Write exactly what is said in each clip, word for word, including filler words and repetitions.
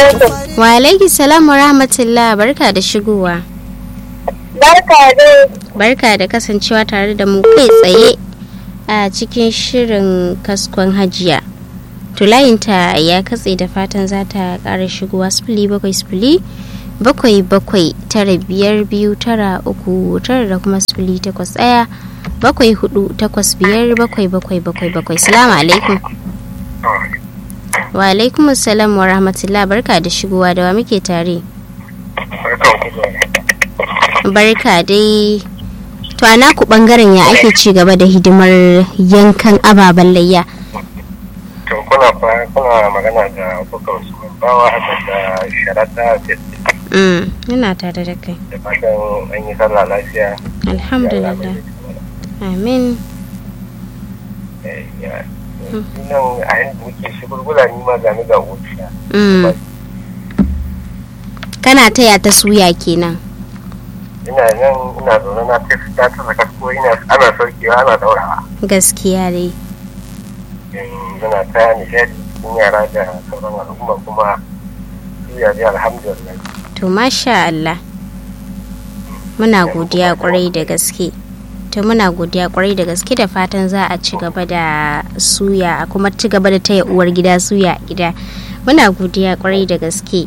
alaikum. Wa alaikum salam wa rahmatullah, barka da shigowa. Barka dai. Barka da kasancewa tare da mu kai tsaye a cikin shirin kaskon hajiya. Tulayinta ya katse da fatan za ta ƙara shigowa sifili bakwai sifili bakwai bakwai tara biyar biyu tara uku tara da kuma sifili takwas ɗaya bakwai hudu takwas biyar bakwai bakwai bakwai bakwai. Salamu alaikum. Wa alaikum assalam wa rahmatullah, barka da shigowa, da wa muke tare? Barka dai. To ana ku bangaren ya ake ci gaba da hidimar yankan ababen layya? To kuna kuna magana da kuka wasu bawa haka da sharata festival. Mm, ina tare da kai. Da fatan an yi sallah lafiya. Alhamdulillah. Amin. Eh ya. Nan a yanda muke shi gurgula ni ma gani ga wuciya. Mm. Kana taya ta suya kenan. Ina nan ina zaune na ta ta saka ko ina ana saukewa ana daurawa. Gaskiya dai. Yana ta nishadi cikin yara da sauran al'umma kuma suya dai alhamdulillah. To masha Allah. Muna godiya kwarai da gaske. To muna godiya kwarai da gaske da fatan za a ci gaba da suya a kuma ci gaba da taya uwar gida suya a gida. Muna godiya kwarai da gaske.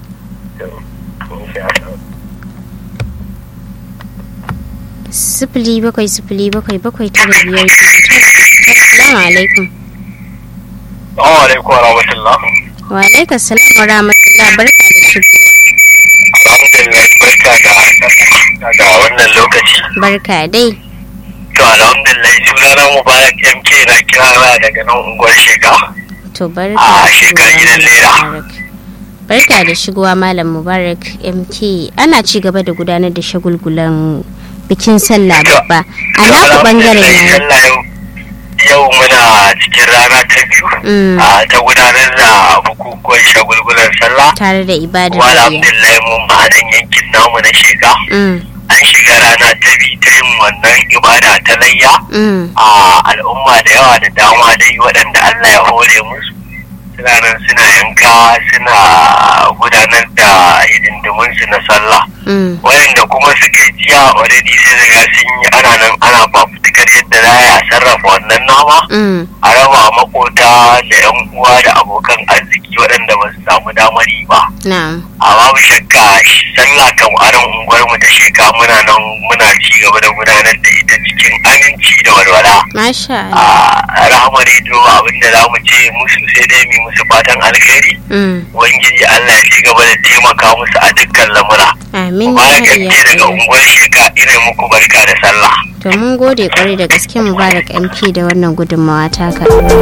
Sifili bakwai sifili bakwai bakwai tara biyar biyu tara. Assalamu alaikum. Assalamu alaikum wa rahmatullah. Wa alaikum salam wa rahmatullah, barka da shigowa. Alhamdulillah, barka da da wannan lokaci. Barka dai. To alhamdulillah, sunana Mubarak M K na kira daga nan unguwar Sheka. To barka a da Sheka gidan Lera. Barka da shigowa Malam Mubarak M K. Ana ci gaba da gudanar da shagulgulan bikin sallah babba. A naku bangaren yayi. Yau muna cikin rana ta biyu a ta gudanar da bukukuwan shagulgulan sallah tare da ibadar wa alhamdulillah mun ma'anan yankin namu na Sheka an shiga rana ta biyu ta yin wannan ibada ta layya a al'umma da yawa da dama dai waɗanda Allah ya hore musu suna nan suna yanka suna gudanar da hidindimunsu na sallah wayanda kuma suka yi jiya already sai daga sun yi ana nan ana fafutukar yadda za a sarrafa wannan nama a raba makota da yan uwa da abokan arziki waɗanda ba su samu damar yi ba a babu shakka sallah kan aron unguwar mu ta Sheka muna nan muna ci gaba da gudanar da ita cikin aminci da walwala masha Allah rahama rediyo abinda za mu ce musu sai dai mu musu fatan alkhairi ubangiji Allah ya ci gaba da taimaka musu a dukkan lamura amin ya daga unguwar Sheka ina muku barka da sallah. To mun gode kwarai da gaske Mubarak M K da wannan gudunmawa taka.